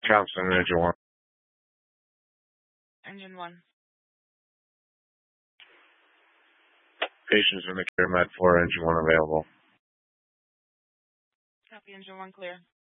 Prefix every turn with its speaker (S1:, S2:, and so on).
S1: Thompson, Engine 1.
S2: Engine 1.
S1: Patients in the care med 4, Engine 1 available.
S2: Copy, Engine 1 clear.